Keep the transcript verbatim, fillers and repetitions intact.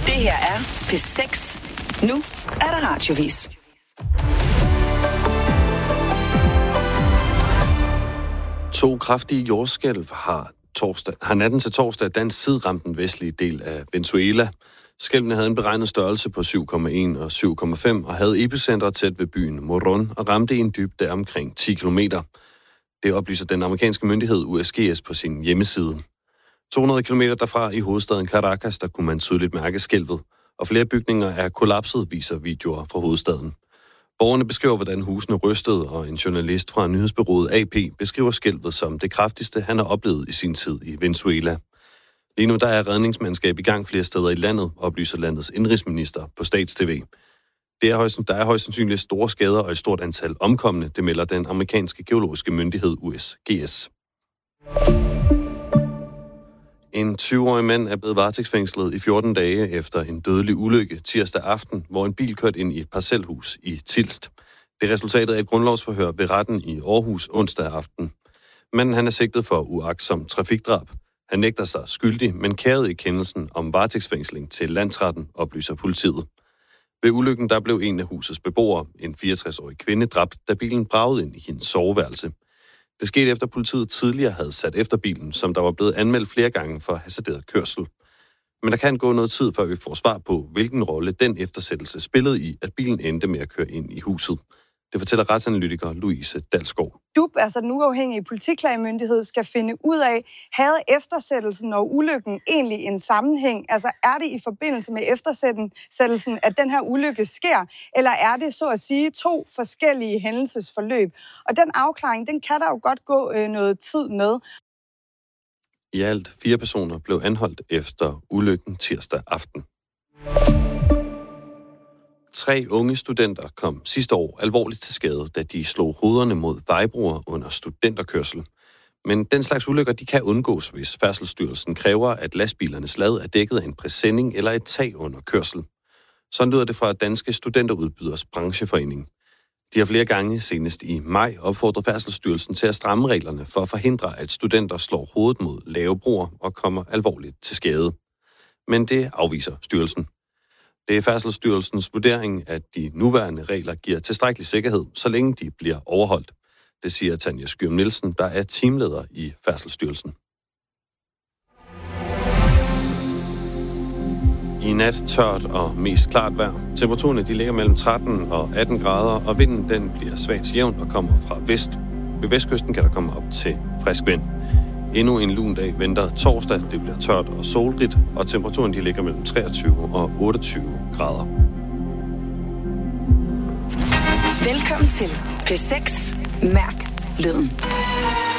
Det her er P seks. Nu er der radiovis. To kraftige jordskælv har, torsdag, har natten til torsdag dansk side ramt den vestlige del af Venezuela. Skælvene havde en beregnet størrelse på syv komma en og syv komma fem og havde epicenter tæt ved byen Morón og ramte i en dybde af omkring ti kilometer. Det oplyser den amerikanske myndighed U S G S på sin hjemmeside. to hundrede kilometer derfra i hovedstaden Caracas, der kunne man tydeligt mærke skælvet, og flere bygninger er kollapset, viser videoer fra hovedstaden. Borgerne beskriver, hvordan husene rystede, og en journalist fra nyhedsbureauet A P beskriver skælvet som det kraftigste, han har oplevet i sin tid i Venezuela. Lige nu der er redningsmandskab i gang flere steder i landet, oplyser landets indrigsminister på Stats-T V. Det er højst, der er højst sandsynligt store skader og et stort antal omkomne, det melder den amerikanske geologiske myndighed U S G S. En tyve-årig mand er blevet varetægtsfængslet i fjorten dage efter en dødelig ulykke tirsdag aften, hvor en bil kørte ind i et parcelhus i Tilst. Det er resultatet af et grundlovsforhør ved retten i Aarhus onsdag aften. Manden han er sigtet for uagtsom trafikdrab. Han nægter sig skyldig, men kærede i kendelsen om varetægtsfængsling til landsretten, oplyser politiet. Ved ulykken der blev en af husets beboere, en fireogtres-årig kvinde, dræbt, da bilen bragede ind i hendes soveværelse. Det skete efter politiet tidligere havde sat efter bilen, som der var blevet anmeldt flere gange for hasarderet kørsel. Men der kan gå noget tid, før vi får svar på, hvilken rolle den eftersættelse spillede i, at bilen endte med at køre ind i huset. Det fortæller retsanalytiker Louise Dalsgaard. D U P, altså den uafhængige politiklagemyndighed, skal finde ud af, havde eftersættelsen og ulykken egentlig en sammenhæng? Altså er det i forbindelse med eftersættelsen, at den her ulykke sker? Eller er det så at sige to forskellige hændelsesforløb? Og den afklaring, den kan der jo godt gå øh, noget tid med. I alt fire personer blev anholdt efter ulykken tirsdag aften. Tre unge studenter kom sidste år alvorligt til skade, da de slog hovederne mod vejbroer under studenterkørsel. Men den slags ulykker de kan undgås, hvis Færdselsstyrelsen kræver, at lastbilernes lad er dækket af en præsending eller et tag under kørsel. Sådan lyder det fra Danske Studenterudbyders Brancheforening. De har flere gange, senest i maj, opfordret Færdselsstyrelsen til at stramme reglerne for at forhindre, at studenter slår hovedet mod lave broer og kommer alvorligt til skade. Men det afviser styrelsen. Det er Færdselsstyrelsens vurdering, at de nuværende regler giver tilstrækkelig sikkerhed, så længe de bliver overholdt. Det siger Tanja Skyum Nielsen, der er teamleder i Færdselsstyrelsen. I nat tørt og mest klart vejr. Temperaturerne de ligger mellem tretten og atten grader, og vinden den bliver svagt jævn og kommer fra vest. Ved vestkysten kan der komme op til frisk vind. Endnu en lun dag venter torsdag. Det bliver tørt og solrigt, og temperaturen de ligger mellem treogtyve og otteogtyve grader. Velkommen til P seks. Mærk lyden.